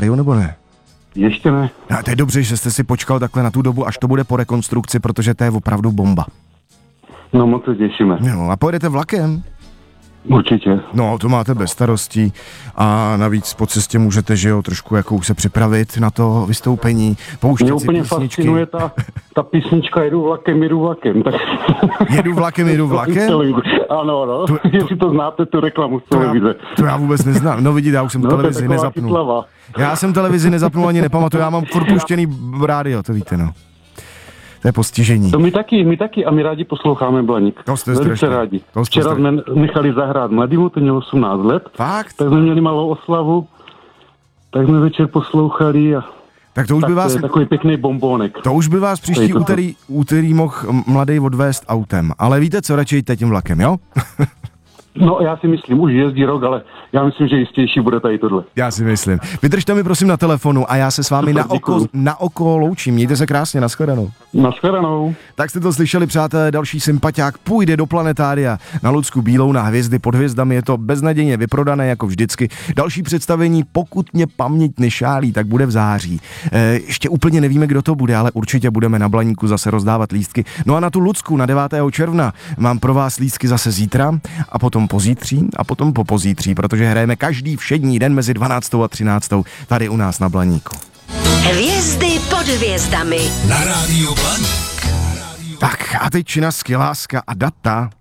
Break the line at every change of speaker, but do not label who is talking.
rádiu, nebo ne?
Ještě ne.
A to je dobře, že jste si počkal takhle na tu dobu, až to bude po rekonstrukci, protože to je opravdu bomba.
No moc se těšíme.
No a pojedete vlakem?
Určitě.
No, to máte bez starostí a navíc po cestě můžete, že jo, trošku jako už se připravit na to vystoupení, pouštět
Mě
si
úplně
písničky.
fascinuje ta písnička Jedu vlakem. Tak...
Jedu vlakem?
Ano. Jestli to znáte, tu reklamu z televize.
To já vůbec neznám. No vidíte, já už jsem televizi nezapnul.
Chytlava.
Já jsem televizi nezapnul ani nepamatuju, já mám furt puštěný rádio, to víte, no. To je postižení.
To my taky a my rádi posloucháme Blaník.
To jste
Velice
strašně.
rádi. Včera jsme nechali zahrát mladýmu, ten měl 18 let.
Fakt?
Tak jsme měli malou oslavu, tak jsme večer poslouchali a
tak to už by vás...
to je takový pěkný bombónek.
To už by vás příští úterý mohl mladý odvést autem, ale víte co, radši jděte tím vlakem, jo?
No, já si myslím, už jezdí rok, ale já myslím, že jistější bude tady tohle.
Já si myslím. Vydržte mi prosím na telefonu a já se s vámi na oko loučím. Mějte se krásně, nashledanou.
Nashledanou.
Tak jste to slyšeli, přátelé, další sympatiák půjde do Planetária na Lucku Bílou na Hvězdy pod hvězdami. Je to beznadějně vyprodané jako vždycky. Další představení, pokud mě paměť nešálí, tak bude v září. Ještě úplně nevíme, kdo to bude, ale určitě budeme na Blaníku zase rozdávat lístky. No a na tu Lucku na 9. června mám pro vás lístky zase zítra a potom pozítří a potom popozítří, protože hrajeme každý všední den mezi 12. a 13. tady u nás na Blaníku.
Hvězdy pod hvězdami.
Na rádiu Blaník.
Tak a teď Čina, Skyláska a Data.